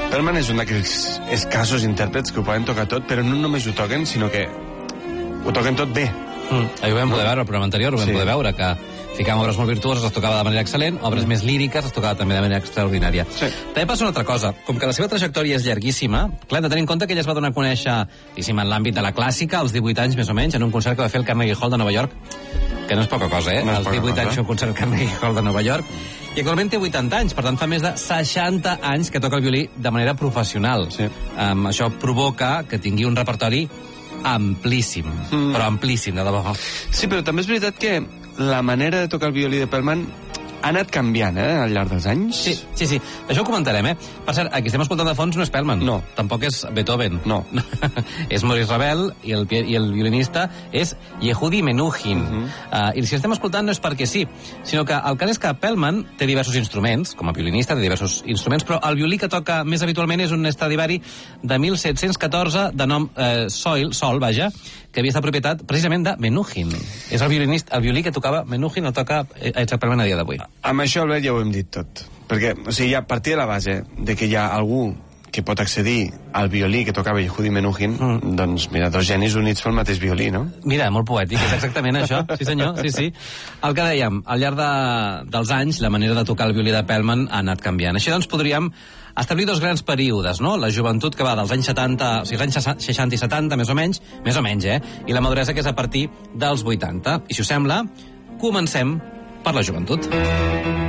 Perlman és un d'aquells escassos intèrprets que ho poden tocar tot, però no només ho toquen, sinó que ho toquen tot bé. Ahir ho vam poder veure, al programa anterior, ho vam poder veure, que ficàvem obres molt virtuoses, es tocava de manera excel·lent, obres més líriques es tocava també de manera extraordinària. També passa una altra cosa, com que la seva trajectòria és llarguíssima, clar, hem de tenir en compte que ella es va donar a conèixer, en l'àmbit de la clàssica, als 18 anys més o menys, en un concert que va fer el Carnegie Hall de Nova York, que no és poca cosa, No és als 18 anys fer un concert al Carnegie Hall de Nova York, i actualment té 80 anys, per tant fa més de 60 anys que toca el violí de manera professional. Això provoca que tingui un repertori amplíssim, però amplíssim, de debò. Sí, però també és veritat que la manera de tocar el violí de Perlman ha anat canviant, al llarg dels anys. Sí. Això ho comentarem, Per cert, aquí estem escoltant de fons no és Perlman. No. Tampoc és Beethoven. No. És Maurice Ravel i el violinista és Yehudi Menuhin. I si estem escoltant no és perquè sí, sinó que el cas és que Perlman té diversos instruments, com a violinista té diversos instruments, però el violí que toca més habitualment és un Stradivari de 1714 de nom Sol, que havia estat propietat precisament de Menuhin. És el violí que tocava Menuhin, el toca Perlman a dia d'avui. Amb això, Albert, ja ho hem dit tot. Perquè, a partir de la base de que hi ha algú que pot accedir al violí que tocava Yehudi Menuhin, doncs, mira, dos genis units pel mateix violí, no? Mira, molt poètic, és exactament això. Sí, senyor, sí. El que dèiem, al llarg dels anys, la manera de tocar el violí de Perlman ha anat canviant. Així, doncs, podríem establir dos grans períodes, no? La joventut, que va dels anys 70, o sigui, els anys 60 i 70, més o menys, i la maduresa, que és a partir dels 80. I, si us sembla, comencem per la joventut.